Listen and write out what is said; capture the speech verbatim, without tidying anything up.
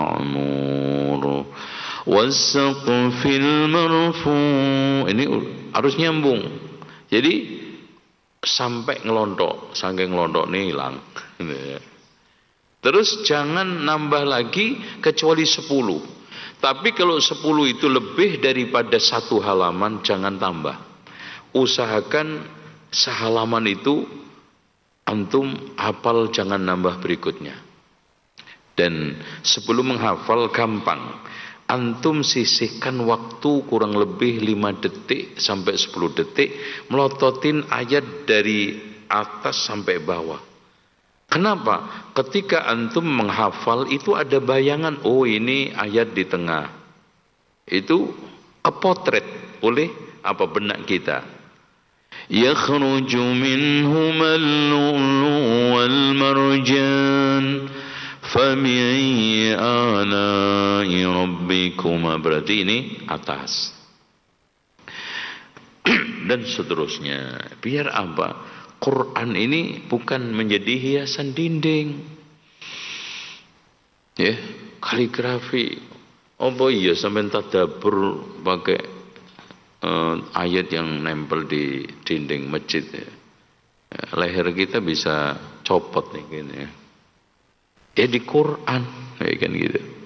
ma'mur was-saqfil marfu'. Ini harus nyambung. Jadi sampai ngelontok, saking ngelontok nih hilang. Terus jangan nambah lagi kecuali sepuluh. Tapi kalau sepuluh itu lebih daripada satu halaman, jangan tambah. Usahakan sehalaman itu antum hafal, jangan nambah berikutnya. Dan sebelum menghafal gampang. Antum sisihkan waktu kurang lebih lima detik sampai sepuluh detik melototin ayat dari atas sampai bawah. Kenapa? Ketika antum menghafal itu ada bayangan, oh ini ayat di tengah. Itu kepotret oleh apa benak kita. Yakhruju minhumal lu'lu' wal marjan fabi'ayyi ala'i rabbikuma, berarti ini atas. Dan seterusnya. Biar apa? Quran ini bukan menjadi hiasan dinding. Ya, kaligrafi. Oh iya sampai tadabbur pakai uh, ayat yang nempel di dinding masjid. Ya. Leher kita bisa copot nih gini ya. Ya di Quran, ya kan gitu.